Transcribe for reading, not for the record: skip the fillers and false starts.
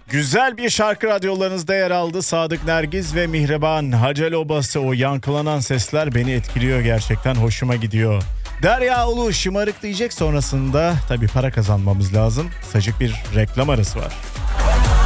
Güzel bir şarkı radyolarınızda yer aldı. Sadık Nergiz ve Mihriban Hacel Obası, o yankılanan sesler beni etkiliyor gerçekten, hoşuma gidiyor. Derya Ulu şımarık diyecek, sonrasında tabii para kazanmamız lazım. Kısacık bir reklam arası var.